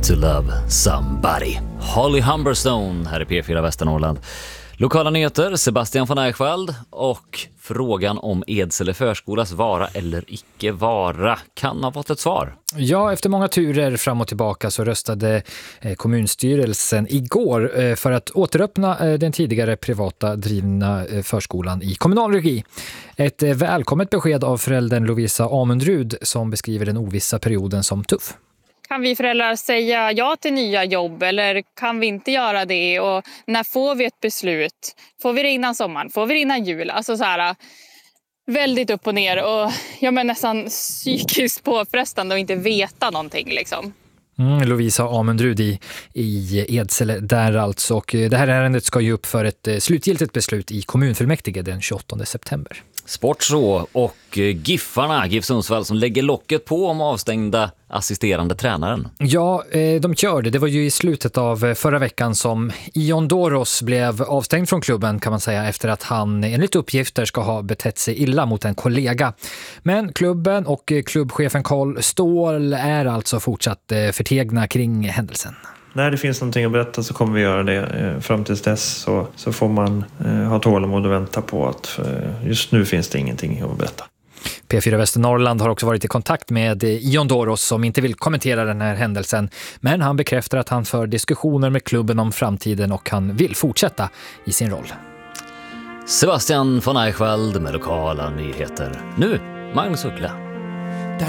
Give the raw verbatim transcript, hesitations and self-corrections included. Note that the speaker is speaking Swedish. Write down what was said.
to love somebody. Holly Humberstone här i P fyra Västernorrland. Lokala nyheter, Sebastian von Eichwald och frågan om Edsele förskolas vara eller icke vara kan ha fått ett svar. Ja, efter många turer fram och tillbaka så röstade kommunstyrelsen igår för att återöppna den tidigare privata drivna förskolan i kommunal regi. Ett välkommet besked av föräldern Lovisa Amundrud som beskriver den ovissa perioden som tuff. Kan vi föräldrar säga ja till nya jobb eller kan vi inte göra det? Och när får vi ett beslut? Får vi det innan sommaren? Får vi det innan jul? Alltså så här, väldigt upp och ner och ja, men nästan psykiskt påfrestande att inte veta någonting liksom. Mm, Lovisa Amundrud i, i Edsele där alltså. Och det här ärendet ska ju upp för ett slutgiltigt beslut i kommunfullmäktige den tjugoåttonde september. Sport så och Giffarna, GIF Sundsvall som lägger locket på om avstängda assisterande tränaren. Ja, de körde. Det var ju i slutet av förra veckan som Ion Doros blev avstängd från klubben kan man säga efter att han enligt uppgifter ska ha betett sig illa mot en kollega. Men klubben och klubbchefen Carl Ståhl är alltså fortsatt förtegna kring händelsen. När det finns någonting att berätta så kommer vi göra det. Fram tills dess så, så får man eh, ha tålamod och vänta på att eh, just nu finns det ingenting att berätta. P fyra Västernorrland har också varit i kontakt med Ion Doros som inte vill kommentera den här händelsen. Men han bekräftar att han för diskussioner med klubben om framtiden och han vill fortsätta i sin roll. Sebastian von Eichwald med lokala nyheter. Nu, Magnus Uggla.